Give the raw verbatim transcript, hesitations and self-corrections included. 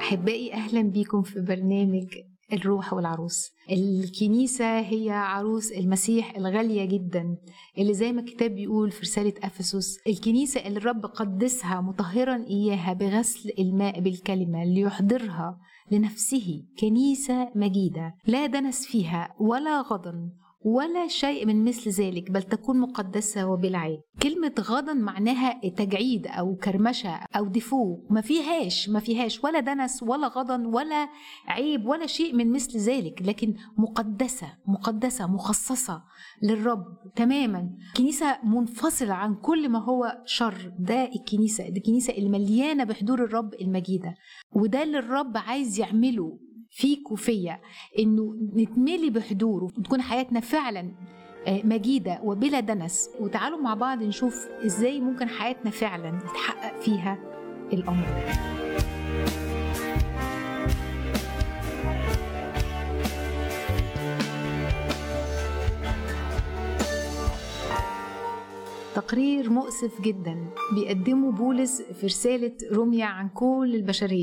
أحبائي، أهلا بيكم في برنامج الروح والعروس. الكنيسة هي عروس المسيح الغالية جدا، اللي زي ما الكتاب بيقول في رسالة أفسس، الكنيسة اللي الرب قدسها مطهرا إياها بغسل الماء بالكلمة ليحضرها لنفسه كنيسة مجيدة لا دنس فيها ولا غضن ولا شيء من مثل ذلك، بل تكون مقدسة وبلا عيب. كلمة غضن معناها تجعيد أو كرمشة أو دفو، ما فيهاش ما فيهاش ولا دنس ولا غضن ولا عيب ولا شيء من مثل ذلك، لكن مقدسة مقدسة مخصصة للرب تماما. كنيسة منفصلة عن كل ما هو شر. ده الكنيسة، دي الكنيسة المليانة بحضور الرب المجيدة، وده اللي الرب عايز يعمله فيك وفيا، انه نتملي بحضوره وتكون حياتنا فعلا مجيدة وبلا دنس. وتعالوا مع بعض نشوف ازاي ممكن حياتنا فعلا يتحقق فيها الامر ده. تقرير مؤسف جدا بيقدمه بولس في رسالة روميا عن كل البشرية.